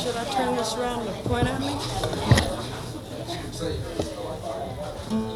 Should I turn this around to point at me?